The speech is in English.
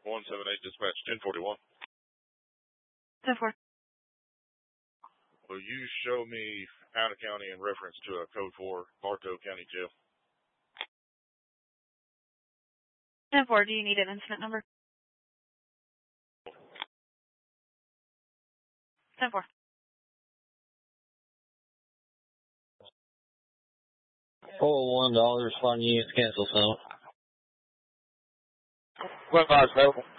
178 dispatch 1041. 10-4. Will you show me out of county in reference to a code 4 Bartow County Jail? 10-4. Do you need an incident number? 10-4. $401, responding units cancel some. 25 available.